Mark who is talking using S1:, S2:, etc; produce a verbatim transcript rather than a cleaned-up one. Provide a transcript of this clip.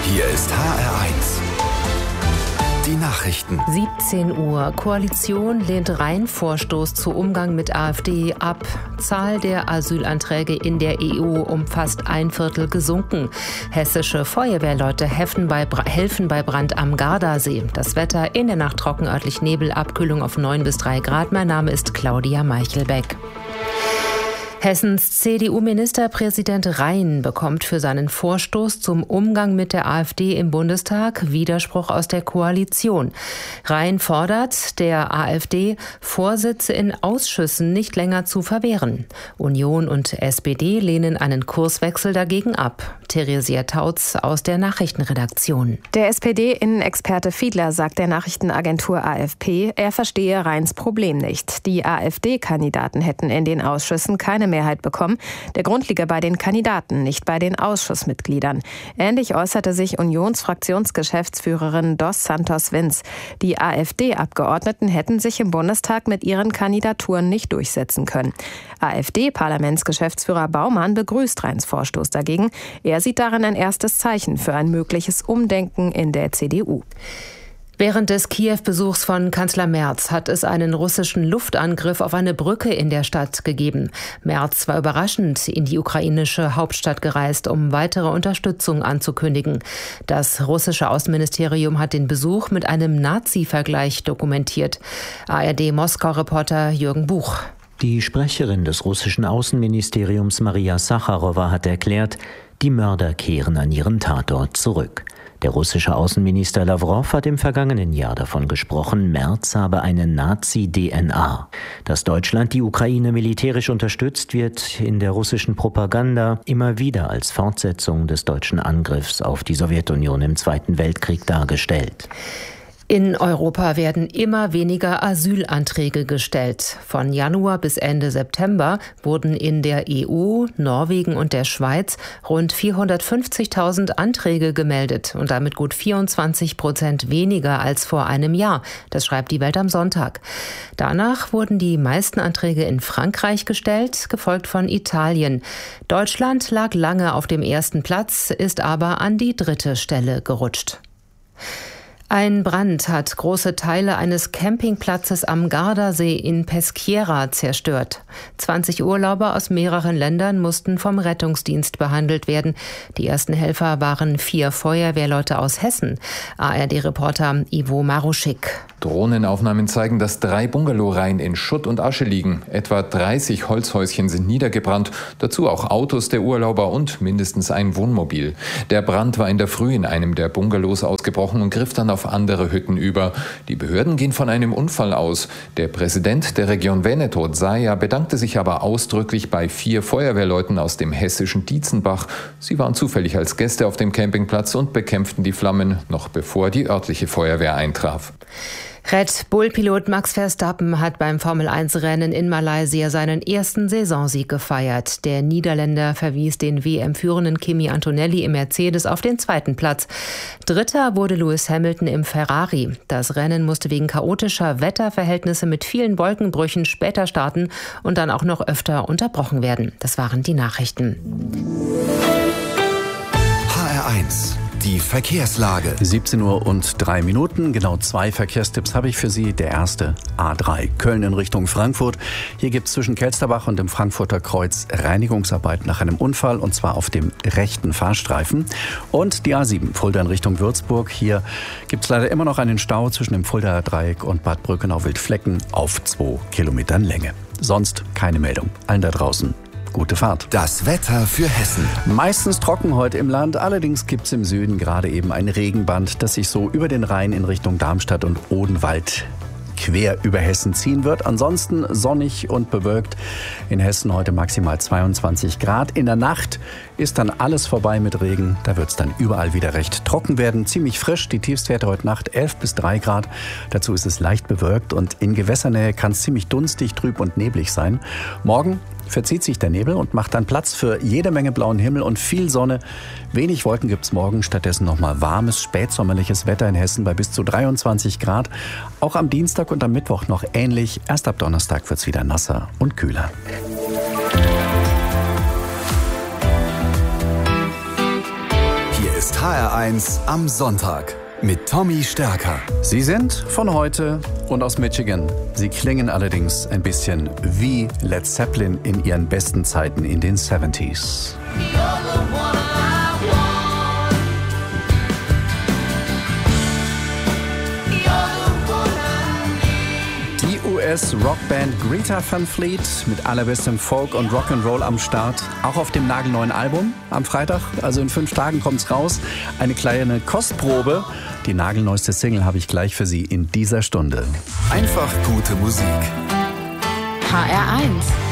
S1: Hier ist H R eins. Die Nachrichten.
S2: siebzehn Uhr. Koalition lehnt Rhein-Vorstoß zu Umgang mit AfD ab. Zahl der Asylanträge in der E U um fast ein Viertel gesunken. Hessische Feuerwehrleute helfen bei, helfen bei Brand am Gardasee. Das Wetter in der Nacht trocken, örtlich Nebel, Abkühlung auf neun bis drei Grad. Mein Name ist Claudia Meichelbeck. Hessens C D U-Ministerpräsident Rhein bekommt für seinen Vorstoß zum Umgang mit der AfD im Bundestag Widerspruch aus der Koalition. Rhein fordert, der AfD Vorsitze in Ausschüssen nicht länger zu verwehren. Union und S P D lehnen einen Kurswechsel dagegen ab. Theresia Tautz aus der Nachrichtenredaktion.
S3: Der S P D-Innenexperte Fiedler sagt der Nachrichtenagentur A F P, er verstehe Rheins Problem nicht. Die AfD-Kandidaten hätten in den Ausschüssen keine Mehrheit bekommen. Der Grund liege bei den Kandidaten, nicht bei den Ausschussmitgliedern. Ähnlich äußerte sich Unionsfraktionsgeschäftsführerin Dos Santos Vince. Die AfD-Abgeordneten hätten sich im Bundestag mit ihren Kandidaturen nicht durchsetzen können. AfD-Parlamentsgeschäftsführer Baumann begrüßt Rheins Vorstoß dagegen. Er sieht darin ein erstes Zeichen für ein mögliches Umdenken in der C D U.
S2: Während des Kiew-Besuchs von Kanzler Merz hat es einen russischen Luftangriff auf eine Brücke in der Stadt gegeben. Merz war überraschend in die ukrainische Hauptstadt gereist, um weitere Unterstützung anzukündigen. Das russische Außenministerium hat den Besuch mit einem Nazi-Vergleich dokumentiert. A R D-Moskau-Reporter Jürgen Buch.
S4: Die Sprecherin des russischen Außenministeriums Maria Sacharowa hat erklärt, die Mörder kehren an ihren Tatort zurück. Der russische Außenminister Lawrow hat im vergangenen Jahr davon gesprochen, Merz habe eine Nazi-D N A. Dass Deutschland die Ukraine militärisch unterstützt, wird in der russischen Propaganda immer wieder als Fortsetzung des deutschen Angriffs auf die Sowjetunion im Zweiten Weltkrieg dargestellt.
S2: In Europa werden immer weniger Asylanträge gestellt. Von Januar bis Ende September wurden in der E U, Norwegen und der Schweiz rund vierhundertfünfzigtausend Anträge gemeldet und damit gut vierundzwanzig Prozent weniger als vor einem Jahr. Das schreibt die Welt am Sonntag. Danach wurden die meisten Anträge in Frankreich gestellt, gefolgt von Italien. Deutschland lag lange auf dem ersten Platz, ist aber an die dritte Stelle gerutscht. Ein Brand hat große Teile eines Campingplatzes am Gardasee in Peschiera zerstört. zwanzig Urlauber aus mehreren Ländern mussten vom Rettungsdienst behandelt werden. Die ersten Helfer waren vier Feuerwehrleute aus Hessen. A R D-Reporter Ivo Maruschik.
S5: Drohnenaufnahmen zeigen, dass drei Bungalowreihen in Schutt und Asche liegen. Etwa dreißig Holzhäuschen sind niedergebrannt, dazu auch Autos der Urlauber und mindestens ein Wohnmobil. Der Brand war in der Früh in einem der Bungalows ausgebrochen und griff dann auf andere Hütten über. Die Behörden gehen von einem Unfall aus. Der Präsident der Region Veneto, Zaia, bedankte sich aber ausdrücklich bei vier Feuerwehrleuten aus dem hessischen Dietzenbach. Sie waren zufällig als Gäste auf dem Campingplatz und bekämpften die Flammen, noch bevor die örtliche Feuerwehr eintraf.
S2: Red Bull-Pilot Max Verstappen hat beim Formel eins Rennen in Malaysia seinen ersten Saisonsieg gefeiert. Der Niederländer verwies den W M-führenden Kimi Antonelli im Mercedes auf den zweiten Platz. Dritter wurde Lewis Hamilton im Ferrari. Das Rennen musste wegen chaotischer Wetterverhältnisse mit vielen Wolkenbrüchen später starten und dann auch noch öfter unterbrochen werden. Das waren die Nachrichten.
S1: H R eins. Die Verkehrslage.
S6: siebzehn Uhr und drei Minuten. Genau zwei Verkehrstipps habe ich für Sie. Der erste, A drei, Köln in Richtung Frankfurt. Hier gibt es zwischen Kelsterbach und dem Frankfurter Kreuz Reinigungsarbeit nach einem Unfall, und zwar auf dem rechten Fahrstreifen. Und die A sieben, Fulda in Richtung Würzburg. Hier gibt es leider immer noch einen Stau zwischen dem Fuldaer Dreieck und Bad Brückenau-Wildflecken auf zwei Kilometern Länge. Sonst keine Meldung. Allen da draußen gute Fahrt.
S1: Das Wetter für Hessen.
S6: Meistens trocken heute im Land, allerdings gibt es im Süden gerade eben ein Regenband, das sich so über den Rhein in Richtung Darmstadt und Odenwald quer über Hessen ziehen wird. Ansonsten sonnig und bewölkt. In Hessen heute maximal zweiundzwanzig Grad. In der Nacht ist dann alles vorbei mit Regen. Da wird es dann überall wieder recht trocken werden. Ziemlich frisch. Die Tiefstwerte heute Nacht elf bis drei Grad. Dazu ist es leicht bewölkt und in Gewässernähe kann es ziemlich dunstig, trüb und neblig sein. Morgen verzieht sich der Nebel und macht dann Platz für jede Menge blauen Himmel und viel Sonne. Wenig Wolken gibt's morgen, stattdessen nochmal warmes, spätsommerliches Wetter in Hessen bei bis zu dreiundzwanzig Grad. Auch am Dienstag und am Mittwoch noch ähnlich. Erst ab Donnerstag wird's wieder nasser und kühler.
S1: ist H R eins am Sonntag mit Tommy Stärker.
S6: Sie sind von heute und aus Michigan. Sie klingen allerdings ein bisschen wie Led Zeppelin in ihren besten Zeiten in den siebziger. U S-Rockband Greta Van Fleet mit allerbestem Folk und Rock'n'Roll am Start. Auch auf dem nagelneuen Album am Freitag, also in fünf Tagen kommt's raus. Eine kleine Kostprobe. Die nagelneueste Single habe ich gleich für Sie in dieser Stunde.
S1: Einfach gute Musik.
S7: H R eins